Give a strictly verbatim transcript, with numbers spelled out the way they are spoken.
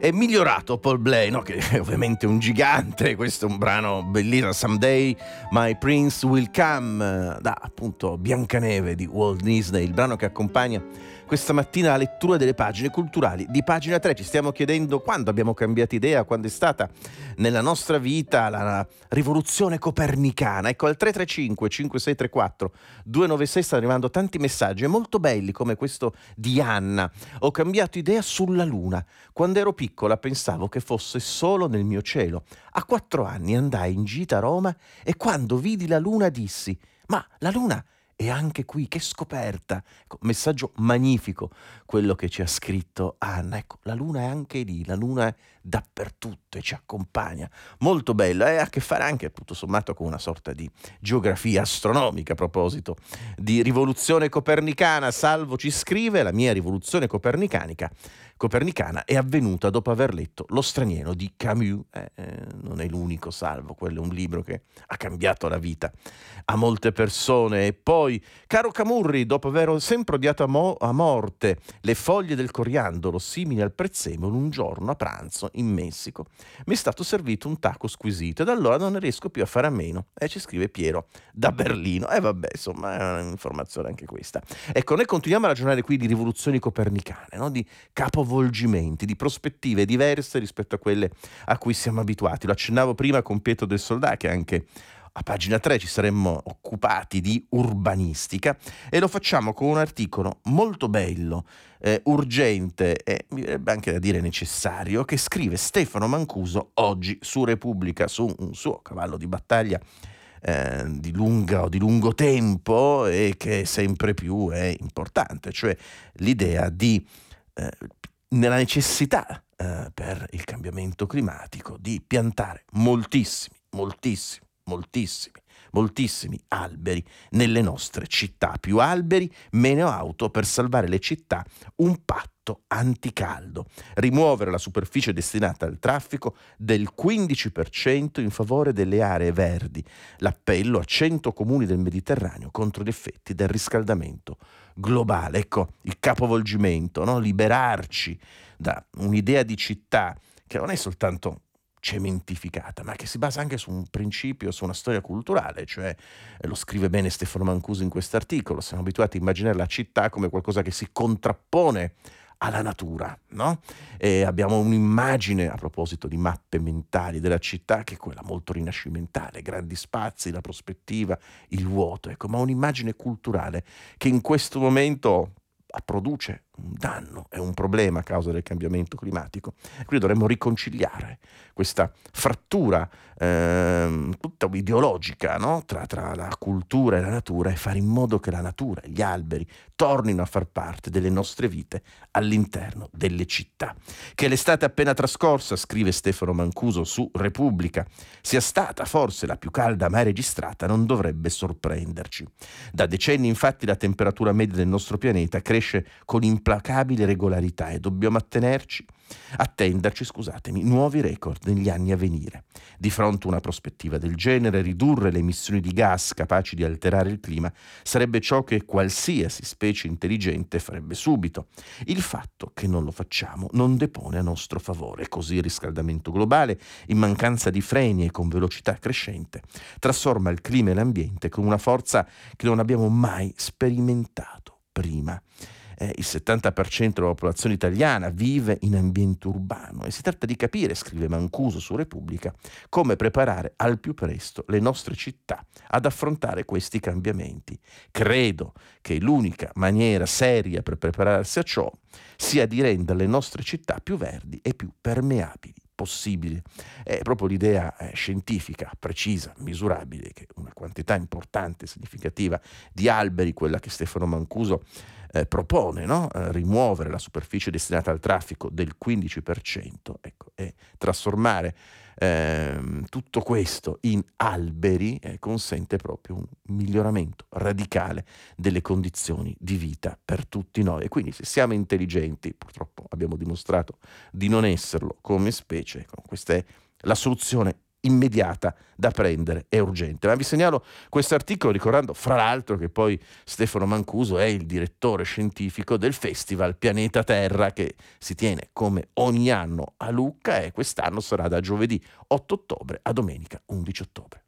è migliorato Paul Bley, no? Che è ovviamente un gigante. Questo è un brano bellissimo, Someday My Prince Will Come, da appunto Biancaneve di Walt Disney, il brano che accompagna questa mattina la lettura delle pagine culturali di Pagina tre. Ci stiamo chiedendo quando abbiamo cambiato idea, quando è stata nella nostra vita la rivoluzione copernicana. Ecco, al tre tre cinque cinque sei tre quattro due nove sei stanno arrivando tanti messaggi molto belli, come questo di Anna. Ho cambiato idea sulla Luna. Quando ero piccola pensavo che fosse solo nel mio cielo. A quattro anni andai in gita a Roma e quando vidi la Luna dissi: ma la Luna è anche qui, che scoperta! Ecco, messaggio magnifico quello che ci ha scritto Anna. Ecco, la Luna è anche lì, la Luna è dappertutto e ci accompagna. Molto bella, e ha a che fare anche, tutto sommato, con una sorta di geografia astronomica. A proposito di rivoluzione copernicana, Salvo ci scrive: la mia rivoluzione copernicanica copernicana è avvenuta dopo aver letto Lo straniero di Camus. Eh, eh, non è l'unico, Salvo, quello è un libro che ha cambiato la vita a molte persone. E poi, caro Camurri, dopo aver sempre odiato a, mo- a morte le foglie del coriandolo simili al prezzemolo, un giorno a pranzo in Messico mi è stato servito un taco squisito e da allora non ne riesco più a fare a meno. E ci scrive Piero da Berlino. E eh, vabbè, insomma, è un'informazione anche questa. Ecco, noi continuiamo a ragionare qui di rivoluzioni copernicane, no? Di capovolgimenti, di prospettive diverse rispetto a quelle a cui siamo abituati. Lo accennavo prima con Pietro del Soldà, che anche a Pagina tre ci saremmo occupati di urbanistica, e lo facciamo con un articolo molto bello, eh, urgente e mi verrebbe anche da dire necessario, che scrive Stefano Mancuso oggi su Repubblica, su un suo cavallo di battaglia eh, di lunga o di lungo tempo, e che sempre più è importante, cioè l'idea di eh, nella necessità eh, per il cambiamento climatico di piantare moltissimi, moltissimi moltissimi, moltissimi alberi nelle nostre città. Più alberi, meno auto per salvare le città, un patto anticaldo. Rimuovere la superficie destinata al traffico del quindici per cento in favore delle aree verdi. L'appello a cento comuni del Mediterraneo contro gli effetti del riscaldamento globale. Ecco, il capovolgimento, no? Liberarci da un'idea di città che non è soltanto cementificata, ma che si basa anche su un principio, su una storia culturale, cioè eh, lo scrive bene Stefano Mancuso in quest'articolo. Siamo abituati a immaginare la città come qualcosa che si contrappone alla natura, no? E abbiamo un'immagine, a proposito di mappe mentali della città, che è quella molto rinascimentale: grandi spazi, la prospettiva, il vuoto, ecco, ma un'immagine culturale che in questo momento produce un danno e un problema a causa del cambiamento climatico. Quindi dovremmo riconciliare questa frattura eh, tutta ideologica, no? tra, tra la cultura e la natura, e fare in modo che la natura e gli alberi tornino a far parte delle nostre vite all'interno delle città. Che l'estate appena trascorsa, scrive Stefano Mancuso su Repubblica, sia stata forse la più calda mai registrata non dovrebbe sorprenderci. Da decenni infatti la temperatura media del nostro pianeta cresce con implacabile regolarità e dobbiamo attenerci, attenderci, scusatemi, nuovi record negli anni a venire. Di fronte a una prospettiva del genere, ridurre le emissioni di gas capaci di alterare il clima sarebbe ciò che qualsiasi specie intelligente farebbe subito. Il fatto che non lo facciamo non depone a nostro favore, così il riscaldamento globale, in mancanza di freni e con velocità crescente, trasforma il clima e l'ambiente con una forza che non abbiamo mai sperimentato prima. Eh, il settanta per cento della popolazione italiana vive in ambiente urbano e si tratta di capire, scrive Mancuso su Repubblica, come preparare al più presto le nostre città ad affrontare questi cambiamenti. Credo che l'unica maniera seria per prepararsi a ciò sia di rendere le nostre città più verdi e più permeabili possibile. È proprio l'idea eh, scientifica, precisa, misurabile, che una quantità importante, significativa di alberi, quella che Stefano Mancuso eh, propone, no? Eh, rimuovere la superficie destinata al traffico del quindici per cento, ecco, e trasformare eh, tutto questo in alberi eh, consente proprio un miglioramento radicale delle condizioni di vita per tutti noi. E quindi, se siamo intelligenti, purtroppo abbiamo dimostrato di non esserlo come specie, ecco, questa è la soluzione immediata da prendere, è urgente. Ma vi segnalo questo articolo ricordando fra l'altro che poi Stefano Mancuso è il direttore scientifico del Festival Pianeta Terra che si tiene come ogni anno a Lucca e quest'anno sarà da giovedì otto ottobre a domenica undici ottobre.